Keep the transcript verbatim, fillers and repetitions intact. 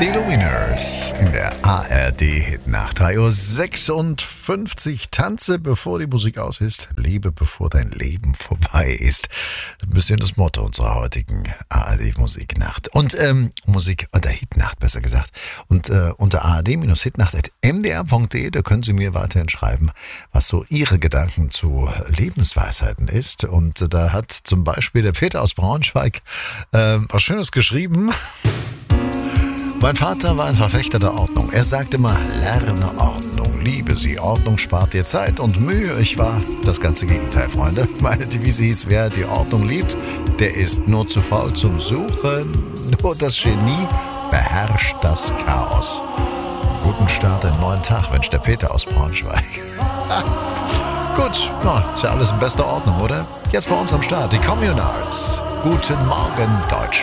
Die Lumineers in der A R D-Hitnacht. drei Uhr sechsundfünfzig. Tanze, bevor die Musik aus ist. Lebe, bevor dein Leben vorbei ist. Ein bisschen das Motto unserer heutigen A R D-Musiknacht. Und ähm, Musik, oder Hitnacht besser gesagt. Und äh, unter a r d Bindestrich hitnacht punkt m d r punkt d, da können Sie mir weiterhin schreiben, was so Ihre Gedanken zu Lebensweisheiten ist. Und äh, da hat zum Beispiel der Peter aus Braunschweig äh, was Schönes geschrieben. Mein Vater war ein Verfechter der Ordnung. Er sagte immer, lerne Ordnung, liebe sie. Ordnung spart dir Zeit und Mühe. Ich war das ganze Gegenteil, Freunde. Meine Devise hieß, wer die Ordnung liebt, der ist nur zu faul zum Suchen. Nur das Genie beherrscht das Chaos. Guten Start in den neuen Tag, wünscht der Peter aus Braunschweig. Gut, na, ist ja alles in bester Ordnung, oder? Jetzt bei uns am Start, die Communards. Guten Morgen, Deutschland.